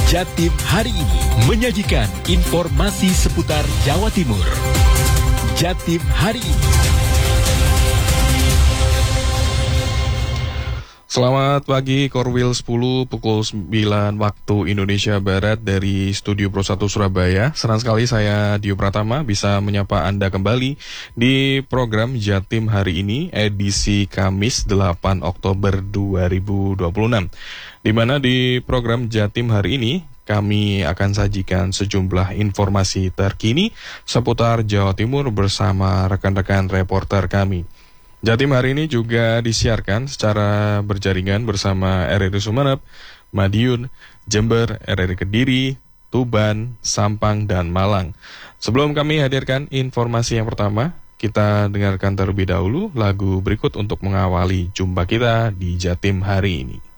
Jatim hari ini menyajikan informasi seputar Jawa Timur. Jatim hari ini. Selamat pagi, Korwil 10 pukul 9 waktu Indonesia Barat dari Studio Pro 1 Surabaya. Senang sekali saya Dio Pratama bisa menyapa Anda kembali di program Jatim hari ini edisi Kamis 8 Oktober 2026. Di mana di program Jatim hari ini kami akan sajikan sejumlah informasi terkini seputar Jawa Timur bersama rekan-rekan reporter kami. Jatim hari ini juga disiarkan secara berjaringan bersama RRI Sumeneb, Madiun, Jember, RRI Kediri, Tuban, Sampang, dan Malang. Sebelum kami hadirkan informasi yang pertama, kita dengarkan terlebih dahulu lagu berikut untuk mengawali jumpa kita di Jatim hari ini.